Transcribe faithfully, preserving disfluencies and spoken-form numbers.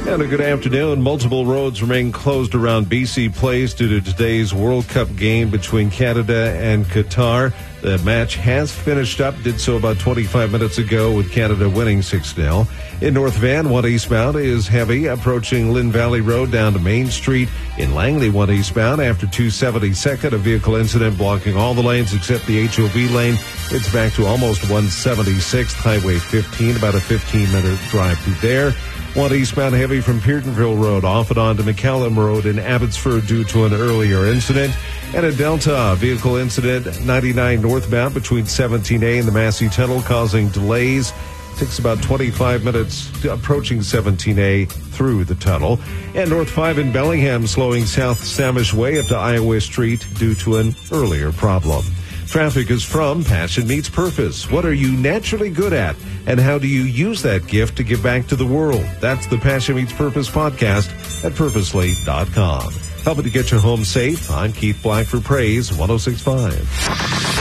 And a good afternoon. Multiple roads remain closed around B C Place due to today's World Cup game between Canada and Qatar. The match has finished up, did so about twenty-five minutes ago with Canada winning six nil. In North Van, one eastbound is heavy, approaching Lynn Valley Road down to Main Street. In Langley, one eastbound, after two seventy-second, a vehicle incident blocking all the lanes except the H O V lane. It's back to almost one seventy-sixth, Highway fifteen, about a fifteen-minute drive through there. One eastbound heavy from Peartonville Road off and on to McCallum Road in Abbotsford due to an earlier incident. And a Delta vehicle incident, ninety-nine northbound between seventeen A and the Massey Tunnel, causing delays. Takes about twenty-five minutes approaching seventeen A through the tunnel. And North five in Bellingham slowing south Samish Way up to Iowa Street due to an earlier problem. Traffic is from Passion Meets Purpose. What are you naturally good at? And how do you use that gift to give back to the world? That's the Passion Meets Purpose podcast at purposely dot com. Helping to get your home safe. I'm Keith Black for Praise one oh six point five.